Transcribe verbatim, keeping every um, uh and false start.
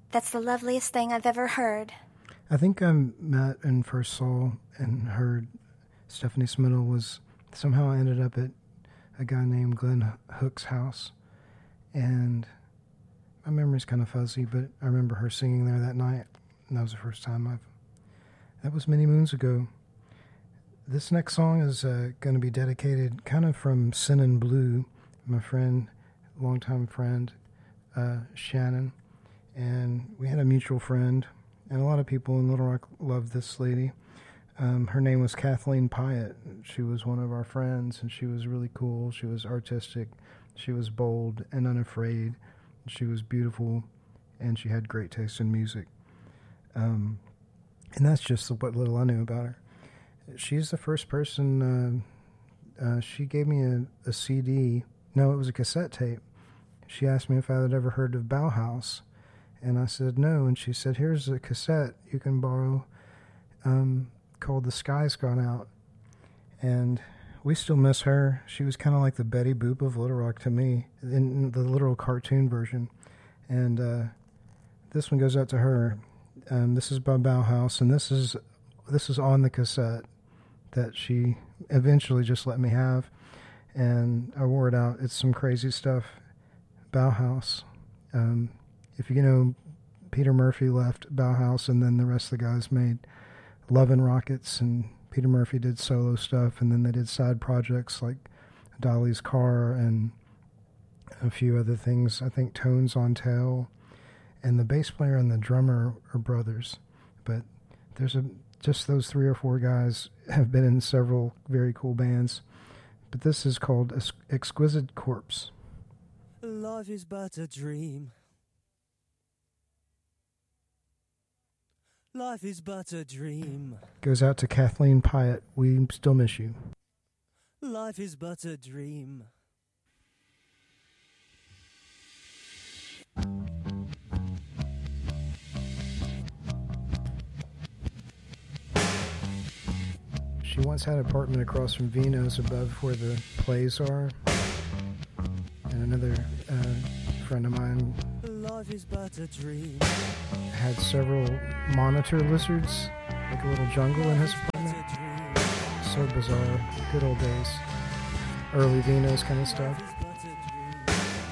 That's the loveliest thing I've ever heard. I think I met and first saw and heard Stephanie Smittle was somehow I ended up at a guy named Glenn Hook's house. And my memory's kind of fuzzy, but I remember her singing there that night. And that was the first time I've... That was many moons ago. This next song is uh, going to be dedicated kind of from Sin and Blue, my friend, longtime friend, uh, Shannon. And we had a mutual friend, and a lot of people in Little Rock loved this lady. Um, her name was Kathleen Pyatt. She was one of our friends, and she was really cool. She was artistic. She was bold and unafraid. She was beautiful, and she had great taste in music. Um, and that's just what little I knew about her. She's the first person, uh, uh, she gave me a, a C D. No, it was a cassette tape. She asked me if I had ever heard of Bauhaus, and I said no, and she said, here's a cassette you can borrow um, called The Sky's Gone Out. And we still miss her. She was kind of like the Betty Boop of Little Rock to me, in the literal cartoon version. And uh, this one goes out to her. Um, this is by Bauhaus, and this is this is on the cassette that she eventually just let me have, and I wore it out. It's some crazy stuff. Bauhaus. Um, if you know, Peter Murphy left Bauhaus, and then the rest of the guys made Love and Rockets, and Peter Murphy did solo stuff, and then they did side projects like Dolly's Car and a few other things. I think Tones on Tail, and the bass player and the drummer are brothers, but there's a just those three or four guys have been in several very cool bands. But this is called Exquisite Corpse. Life is but a dream. Life is but a dream. Goes out to Kathleen Pyatt. We still miss you. Life is but a dream. She once had an apartment across from Vino's above where the plays are. And another uh, friend of mine Life is but a dream. Had several monitor lizards, like a little jungle in his apartment. So bizarre. Good old days. Early Vino's kind of stuff.